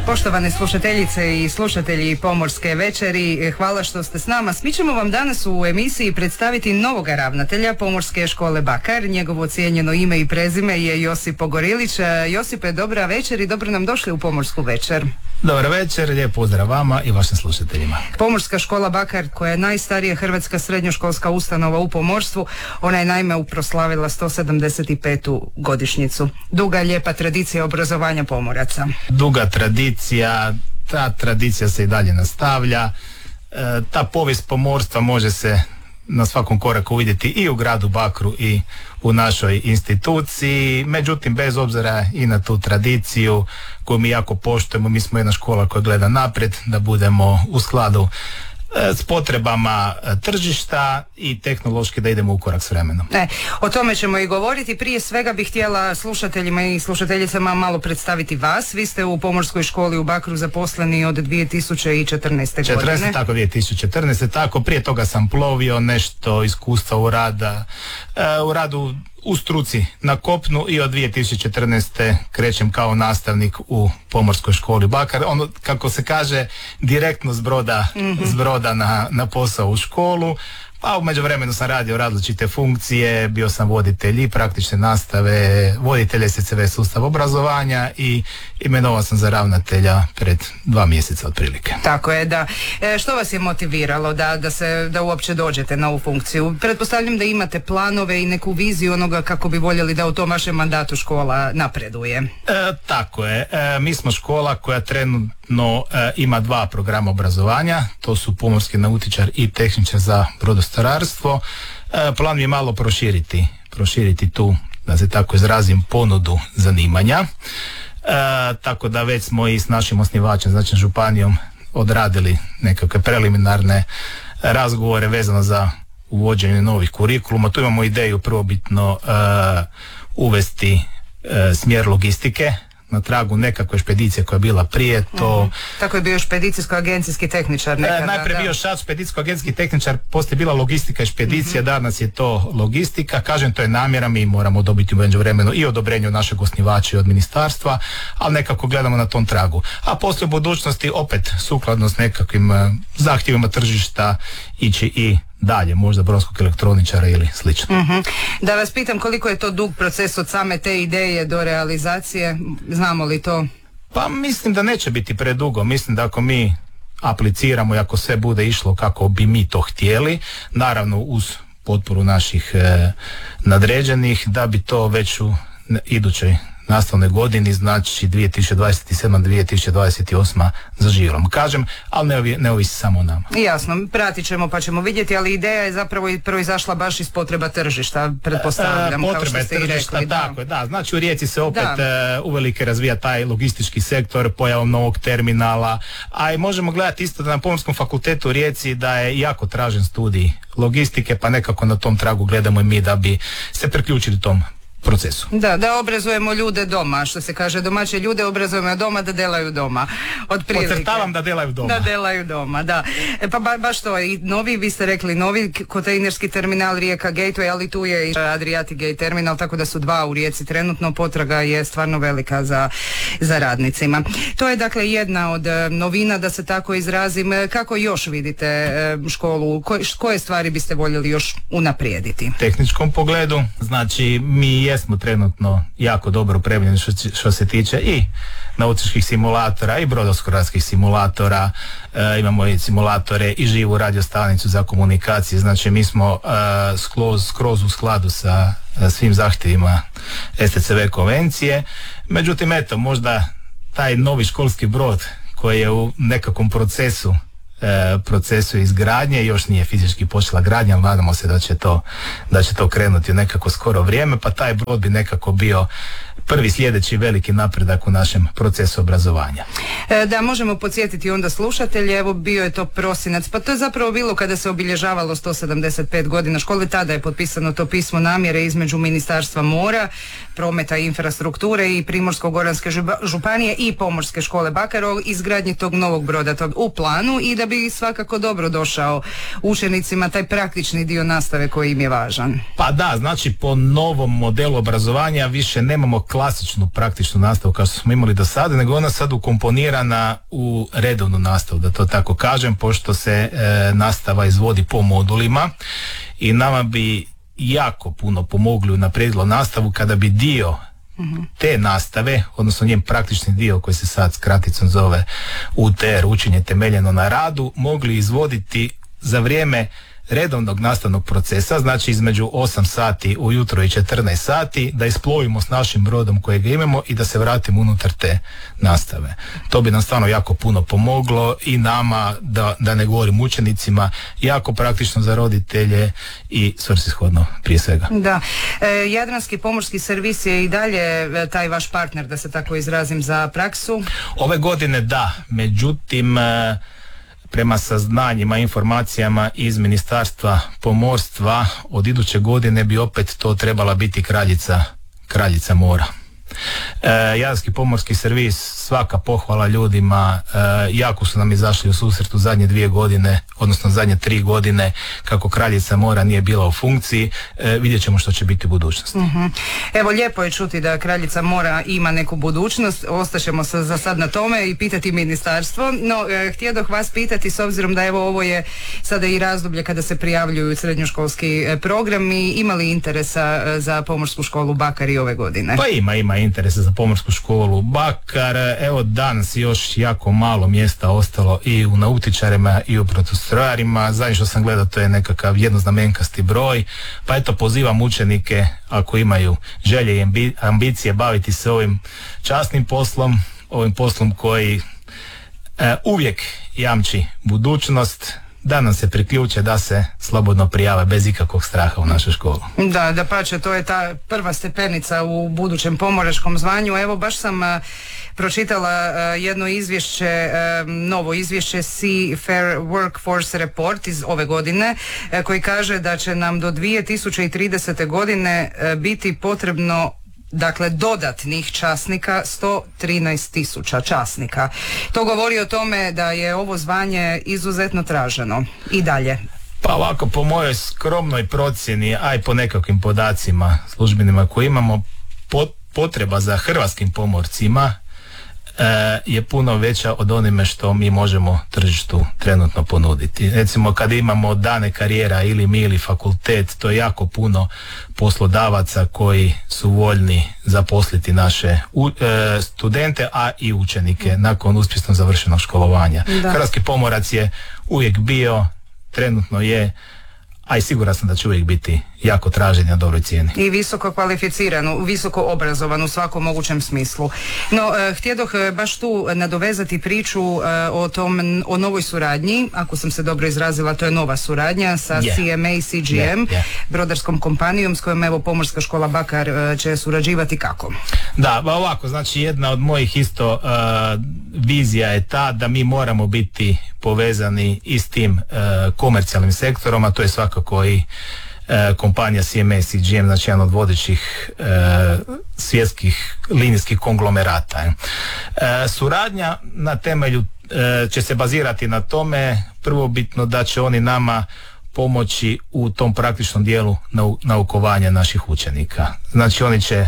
Poštovane slušateljice i slušatelji Pomorske večeri, hvala što ste s nama. Mi ćemo vam danas u emisiji predstaviti novoga ravnatelja Pomorske škole Bakar. Njegovo cijenjeno ime i prezime je Josip Pogorilić. Josipe, dobra večer i dobro nam došli u Pomorsku večer. Dobar večer, lijep pozdrav vama i vašim slušateljima. Pomorska škola Bakar, koja je najstarija hrvatska srednjoškolska ustanova u pomorstvu, ona je naime proslavila 175. godišnjicu. Duga, lijepa tradicija obrazovanja pomoraca. Duga tradicija, ta tradicija se i dalje nastavlja. Ta povijest pomorstva može se na svakom koraku vidjeti i u gradu Bakru i u našoj instituciji. Međutim, bez obzira i na tu tradiciju koju mi jako poštujemo, mi smo jedna škola koja gleda naprijed, da budemo u skladu s potrebama tržišta i tehnološki da idemo u korak s vremenom. O tome ćemo i govoriti. Prije svega bih htjela slušateljima i slušateljicama malo predstaviti vas. Vi ste u Pomorskoj školi u Bakru zaposleni od 2014. godine. Tako, 2014. Tako, prije toga sam plovio, nešto iskustva u radu u struci na kopnu i od 2014. krećem kao nastavnik u Pomorskoj školi Bakar. Ono, kako se kaže, direktno s broda na posao u školu. Pa u međuvremenu sam radio različite funkcije, bio sam voditelj i praktične nastave, voditelj SCV sustava obrazovanja i imenovan sam za ravnatelja pred 2 mjeseca otprilike. Tako je, da. Što vas je motiviralo da uopće dođete na ovu funkciju? Pretpostavljam da imate planove i neku viziju onoga kako bi voljeli da u tom vašem mandatu škola napreduje. Tako je. Mi smo škola koja trenutno ima 2 programa obrazovanja, to su pomorski nautičar i tehničar za brodostararstvo. Plan mi je malo proširiti tu, da se tako izrazim, ponudu zanimanja. Tako da već smo i s našim osnivačem, znači županijom, odradili nekakve preliminarne razgovore vezano za uvođenje novih kurikuluma. Tu imamo ideju prvobitno uvesti smjer logistike na tragu nekakve špedicije koja je bila prije to. Tako je bio špedicijsko-agencijski tehničar nekada. Najprije bio šat špedicijsko-agencijski tehničar, poslije bila logistika i špedicija, danas je to logistika. Kažem, to je namjera, mi moramo dobiti u međuvremenu i odobrenje od našeg osnivača i od ministarstva, ali nekako gledamo na tom tragu. A poslije u budućnosti opet sukladno s nekakvim zahtjevima tržišta ići i dalje, možda brodskog elektroničara ili slično. Da vas pitam, koliko je to dug proces od same te ideje do realizacije, znamo li to? Pa mislim da neće biti predugo, mislim da ako mi apliciramo i ako sve bude išlo kako bi mi to htjeli, naravno uz potporu naših nadređenih, da bi to već u idućoj nastavnoj godini, znači 2027-2028 zaživjelo. Kažem, ali ne ovisi samo o nama. Jasno, pratit ćemo pa ćemo vidjeti, ali ideja je zapravo proizašla baš iz potreba tržišta, pretpostavljam, kao što ste i rekli. Tako je, da. Znači u Rijeci se opet uvelike razvija taj logistički sektor pojavom novog terminala, a i možemo gledati isto da na Pomorskom fakultetu u Rijeci da je jako tražen studij logistike, pa nekako na tom tragu gledamo i mi da bi se priključili tom procesu. Da obrazujemo ljude doma, što se kaže, domaće ljude obrazujemo doma da delaju doma. Podcrtavam da delaju doma. Da delaju doma, da. Pa baš to, i novi, vi ste rekli, novi kontejnerski terminal Rijeka Gateway, ali tu je i Adriatic Gate terminal, tako da su 2 u Rijeci trenutno, potraga je stvarno velika za radnicima. To je dakle jedna od novina, da se tako izrazim. Kako još vidite školu? Koje stvari biste voljeli još unaprijediti? U tehničkom pogledu, znači mi jesmo trenutno jako dobro opremljeni što se tiče i nautičkih simulatora i brodoskrarskih simulatora, imamo i simulatore i živu radiostanicu za komunikacije, znači mi smo skroz u skladu sa svim zahtjevima STCV konvencije. Međutim, eto, možda taj novi školski brod koji je u nekakvom procesu izgradnje, još nije fizički počela gradnja, ali nadamo se da će to krenuti u nekako skoro vrijeme, pa taj brod bi nekako bio prvi sljedeći veliki napredak u našem procesu obrazovanja. Da, možemo podsjetiti onda slušatelje, evo bio je to prosinac, pa to je zapravo bilo kada se obilježavalo 175 godina škole, tada je potpisano to pismo namjere između Ministarstva mora, prometa i infrastrukture i Primorsko-goranske županije i Pomorske škole Bakar o izgradnji tog novog broda u planu, i da bi svakako dobro došao učenicima taj praktični dio nastave koji im je važan. Pa da, znači po novom modelu obrazovanja više nemamo klasičnu praktičnu nastavu kao što smo imali do sada, nego ona sad ukomponirana u redovnu nastavu, da to tako kažem, pošto se nastava izvodi po modulima i nama bi jako puno pomogli, unaprijedilo nastavu kada bi dio te nastave, odnosno njen praktični dio koji se sad s kraticom zove UTR, učenje temeljeno na radu, mogli izvoditi za vrijeme redovnog nastavnog procesa, znači između 8 sati ujutro i 14 sati, da isplovimo s našim brodom kojeg imamo i da se vratimo unutar te nastave. To bi nam stvarno jako puno pomoglo i nama, da ne govorim učenicima, jako praktično za roditelje i svrsishodno prije svega. Da, Jadranski pomorski servis je i dalje taj vaš partner, da se tako izrazim, za praksu? Ove godine da, međutim prema saznanjima, informacijama iz Ministarstva pomorstva, od iduće godine bi opet to trebala biti kraljica mora. Jadranski pomorski servis, svaka pohvala ljudima, jako su nam izašli u susret u zadnje 2 godine, odnosno zadnje 3 godine, kako kraljica mora nije bila u funkciji. Vidjet ćemo što će biti u budućnosti. Evo, lijepo je čuti da kraljica mora ima neku budućnost, ostaćemo se za sad na tome i pitati ministarstvo, no htjedoh vas pitati, s obzirom da evo ovo je sada i razdoblje kada se prijavljuju srednjoškolski programi, ima li interesa za Pomorsku školu Bakar i ove godine? Pa ima interesa za Pomorsku školu Bakar. Evo, danas još jako malo mjesta ostalo i u nautičarima i u brodostrojarima. Zadnje što sam gledao, to je nekakav jednoznamenkasti broj, pa eto, pozivam učenike, ako imaju želje i ambicije baviti se ovim časnim poslom, ovim poslom koji uvijek jamči budućnost, da nam se priključe, da se slobodno prijave bez ikakvog straha u našu školu. Da pače, to je ta prva stepenica u budućem pomoračkom zvanju. Evo, baš sam pročitala jedno izvješće, novo izvješće Seafarer Workforce Report iz ove godine, koji kaže da će nam do 2030. godine biti potrebno, dakle, dodatnih časnika 113.000 časnika. To govori o tome da je ovo zvanje izuzetno traženo i dalje. Pa ovako, po mojoj skromnoj procjeni, a i po nekakvim podacima službenima koje imamo, potreba za hrvatskim pomorcima je puno veća od onime što mi možemo tržištu trenutno ponuditi. Recimo, kad imamo dane karijera ili mi ili fakultet, to je jako puno poslodavaca koji su voljni zaposliti naše studente, a i učenike nakon uspješno završenog školovanja. Da. Hrvatski pomorac je uvijek bio, trenutno je, a i siguran sam da će uvijek biti jako tražen na dobroj cijeni. I visoko kvalificiran, visoko obrazovan u svakom mogućem smislu. No, htjedoh baš tu nadovezati priču o novoj suradnji, ako sam se dobro izrazila, to je nova suradnja sa CMA CGM, brodarskom kompanijom s kojom evo Pomorska škola Bakar će surađivati kako? Da, ovako, znači jedna od mojih isto vizija je ta da mi moramo biti povezani i s tim komercijalnim sektorom, a to je svakako i kompanija CMA CGM, znači jedan od vodećih svjetskih linijskih konglomerata. Suradnja na temelju će se bazirati na tome, prvobitno da će oni nama pomoći u tom praktičnom dijelu naukovanja naših učenika. Znači oni će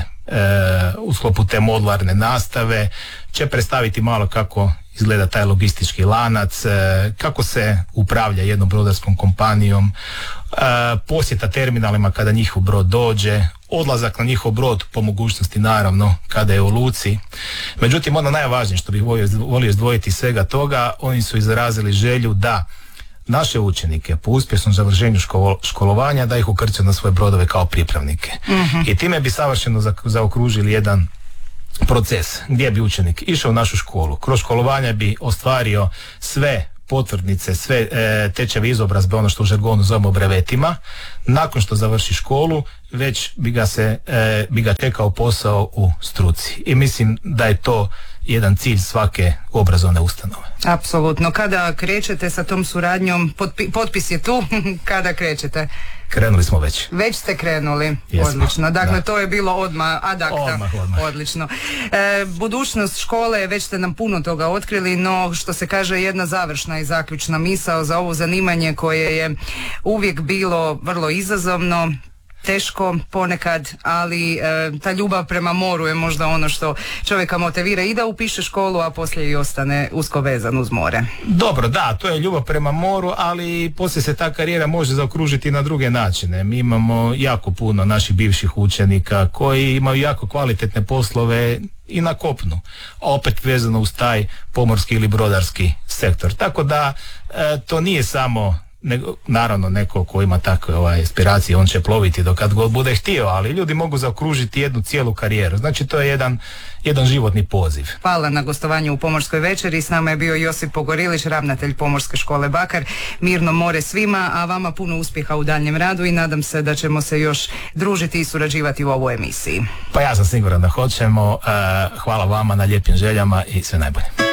u sklopu te modularne nastave će predstaviti malo kako izgleda taj logistički lanac, kako se upravlja jednom brodarskom kompanijom, posjeta terminalima kada njihov brod dođe, odlazak na njihov brod po mogućnosti naravno kada je u luci. Međutim, ono najvažnije što bih volio izdvojiti iz svega toga, oni su izrazili želju da naše učenike po uspješnom završenju školovanja da ih ukrcaju na svoje brodove kao pripravnike. I time bi savršeno zaokružili jedan proces gdje bi učenik išao u našu školu, kroz školovanje bi ostvario sve potvrdnice, sve tečajeve izobrazbe, ono što u žargonu zovemo brevetima. Nakon što završi školu, već bi ga čekao posao u struci. I mislim da je to jedan cilj svake obrazovne ustanove. Apsolutno. Kada krećete sa tom suradnjom, potpis je tu, kada krećete? Krenuli smo već. Već ste krenuli, Jesmo, odlično. Dakle, da. to je bilo odmah ad acta. Odmah. Odlično. Budućnost škole, već ste nam puno toga otkrili, no što se kaže jedna završna i zaključna misao za ovo zanimanje koje je uvijek bilo vrlo izazovno, teško ponekad, ali ta ljubav prema moru je možda ono što čovjeka motivira i da upiše školu, a poslije i ostane usko vezan uz more. Dobro, da, to je ljubav prema moru, ali poslije se ta karijera može zaokružiti na druge načine. Mi imamo jako puno naših bivših učenika koji imaju jako kvalitetne poslove i na kopnu, opet vezano uz taj pomorski ili brodarski sektor. Tako da to nije samo naravno neko ko ima takve aspiracije, on će ploviti do kad god bude htio, ali ljudi mogu zaokružiti jednu cijelu karijeru. Znači to je jedan životni poziv. Hvala na gostovanju u Pomorskoj večeri. S nama je bio Josip Pogorilić, ravnatelj Pomorske škole Bakar. Mirno more svima, a vama puno uspjeha u daljnjem radu i nadam se da ćemo se još družiti i surađivati u ovoj emisiji. Pa ja sam siguran da hoćemo. Hvala vama na lijepim željama i sve najbolje.